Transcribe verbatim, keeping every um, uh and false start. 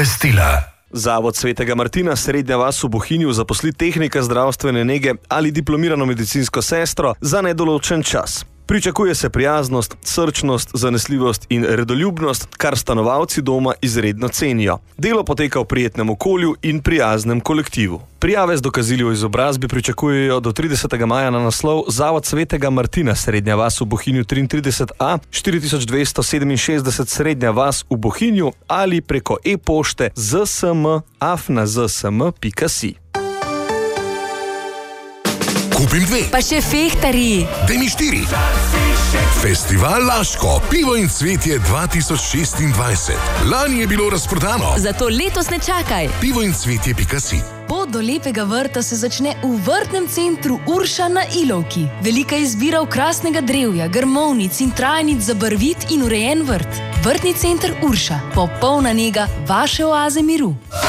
Obvestila. Zavod Svetega Martina Srednja vas v Bohinju zaposli tehnika zdravstvene nege ali diplomirano medicinsko sestro za nedoločen čas. Pričakuje se prijaznost, srčnost, zanesljivost in redoljubnost, kar stanovalci doma izredno cenijo. Delo poteka v prijetnem okolju in prijaznem kolektivu. Prijave z dokazili o izobrazbi pričakujejo do tridesetega maja na naslov Zavod Svetega Martina Srednja vas v Bohinju triintrideset A, štiri tisoč dvesto sedeminšestdeset Srednja vas v Bohinju ali preko e-pošte zsm afna zsm pika si. Kupim dve. Pa še fehtari. Daj mi štiri. Festival Laško, pivo in cvetje dva tisoč šestindvajset. Lani je bilo razprodano. Zato letos ne čakaj. pivo in cvetje pika si. Pot do lepega vrta se začne v vrtnem centru Urša na Ilovki. Velika izbira okrasnega drevja, grmovnic in trajnic za barvit in urejen vrt. Vrtni center Urša, popolna nega vaše oaze miru.